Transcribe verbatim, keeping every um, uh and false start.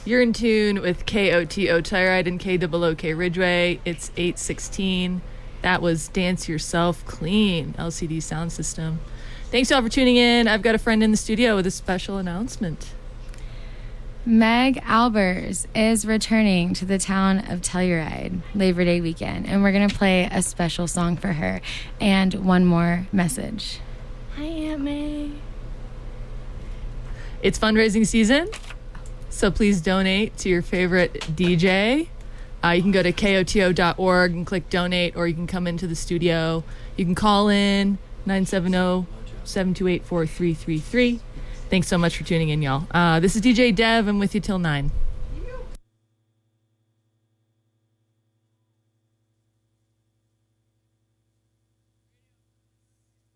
You're in tune with K O T O Telluride and K O O K Ridgeway. It's eight sixteen. That was Dance Yourself Clean, L C D Sound System. Thanks y'all for tuning in. I've got a friend in the studio with a special announcement. Meg Albers is returning to the town of Telluride Labor Day weekend, and we're going to play a special song for her and one more message. Hi, Aunt May. It's fundraising season, so please donate to your favorite D J. Uh, you can go to K O T O dot org and click donate, or you can come into the studio. You can call in nine seven zero, seven two eight, four three three three. Thanks so much for tuning in, y'all. Uh, this is D J Dev. I'm with you till nine.